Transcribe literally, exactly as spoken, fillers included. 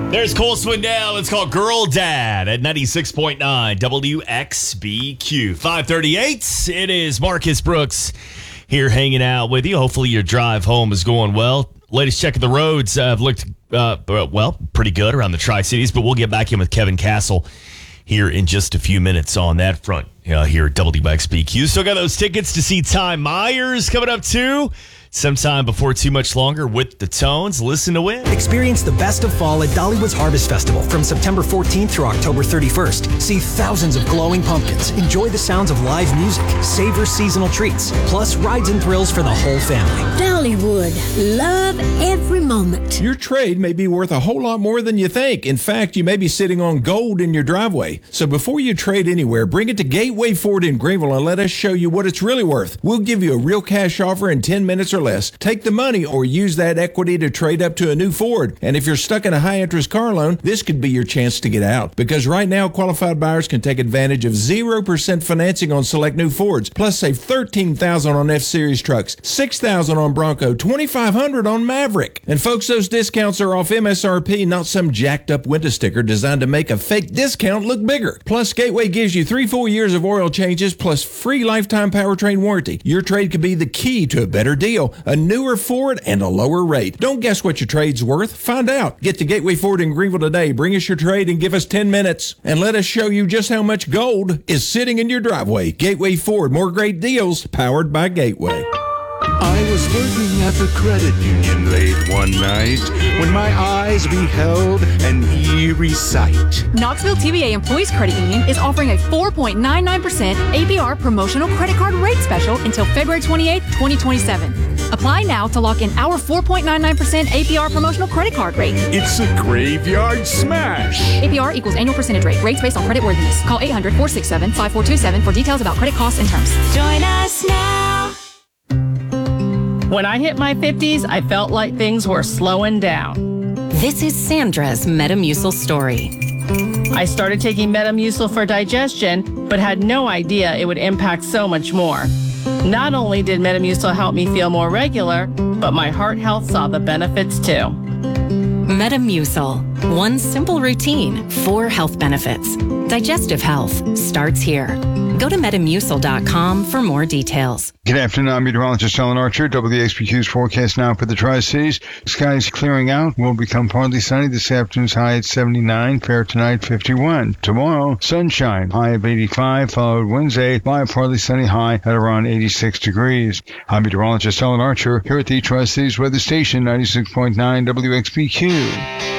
There's Cole Swindell. It's called Girl Dad at ninety-six point nine W X B Q. five thirty-eight. It is Marcus Brooks here hanging out with you. Hopefully your drive home is going well. Latest check of the roads uh, have looked, uh, well, pretty good around the Tri-Cities, but we'll get back in with Kevin Castle here in just a few minutes on that front uh, here at W X B Q. Still got those tickets to see Ty Myers coming up too. Sometime before too much longer with the Tones. Listen to win. Experience the best of fall at Dollywood's Harvest Festival from September fourteenth through October thirty-first. See thousands of glowing pumpkins. Enjoy the sounds of live music. Savor seasonal treats. Plus rides and thrills for the whole family. Dollywood. Love every moment. Your trade may be worth a whole lot more than you think. In fact, you may be sitting on gold in your driveway. So before you trade anywhere, bring it to Gateway Ford in Greenville and let us show you what it's really worth. We'll give you a real cash offer in ten minutes or less. Take the money or use that equity to trade up to a new Ford. And if you're stuck in a high-interest car loan, this could be your chance to get out. Because right now, qualified buyers can take advantage of zero percent financing on select new Fords, plus save thirteen thousand dollars on F-Series trucks, six thousand dollars on Bronco, twenty-five hundred dollars on Maverick. And folks, those discounts are off M S R P, not some jacked-up window sticker designed to make a fake discount look bigger. Plus, Gateway gives you three full years of oil changes, plus free lifetime powertrain warranty. Your trade could be the key to a better deal, a newer Ford, and a lower rate. Don't guess what your trade's worth. Find out. Get to Gateway Ford in Greenville today. Bring us your trade and give us ten minutes. And let us show you just how much gold is sitting in your driveway. Gateway Ford. More great deals powered by Gateway. I was working at the credit union late one night when my eyes beheld an eerie sight. Knoxville T V A Employees Credit Union is offering a four point nine nine percent A P R promotional credit card rate special until February twenty-eighth, twenty twenty-seven. Apply now to lock in our four point nine nine percent A P R promotional credit card rate. It's a graveyard smash. A P R equals annual percentage rate. Rates based on credit worthiness. Call eight hundred, four six seven, five four two seven for details about credit costs and terms. Join us now. When I hit my fifties, I felt like things were slowing down. This is Sandra's Metamucil story. I started taking Metamucil for digestion, but had no idea it would impact so much more. Not only did Metamucil help me feel more regular, but my heart health saw the benefits too. Metamucil. One simple routine, four health benefits. Digestive health starts here. Go to metamucil dot com for more details. Good afternoon. I'm meteorologist Alan Archer. W X B Q's forecast now for the Tri-Cities. Skies clearing out. Will become partly sunny. This afternoon's high at seventy-nine. Fair tonight, fifty-one. Tomorrow, sunshine. High of eighty-five. Followed Wednesday by a partly sunny high at around eighty-six degrees. I'm meteorologist Alan Archer here at the Tri-Cities Weather Station, ninety-six point nine W X B Q.